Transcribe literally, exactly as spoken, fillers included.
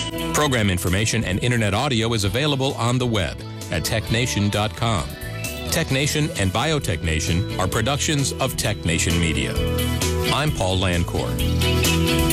Program information and Internet audio is available on the web at tech nation dot com. TechNation and Biotech Nation are productions of TechNation Media. I'm Paul Lancourt.